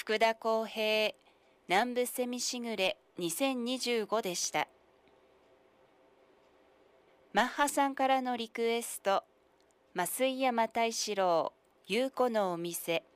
福田康平南部セミしぐれ2025でした。マッハさんからのリクエスト、増井山太志郎、優子のお店。